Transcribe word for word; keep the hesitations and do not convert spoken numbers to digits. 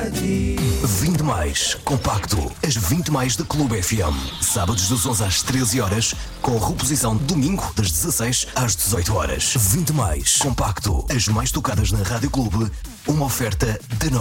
vinte mais compacto, as vinte mais da Clube F M. Sábados das onze às treze horas, com reposição domingo das dezasseis às dezoito horas. vinte mais compacto, as mais tocadas na Rádio Clube, uma oferta de nós.